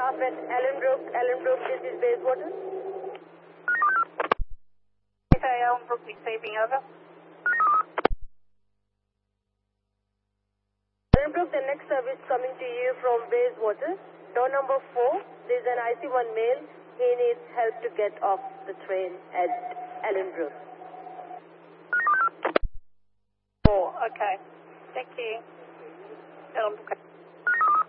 staff at Ellenbrook, this is Bayswater. Okay, Ellenbrook receiving, over. Ellenbrook, the next service coming to you from Bayswater. Door number 4, there's an IC1 male. He needs help to get off the train at Ellenbrook. 4, okay. Thank you. Ellenbrook.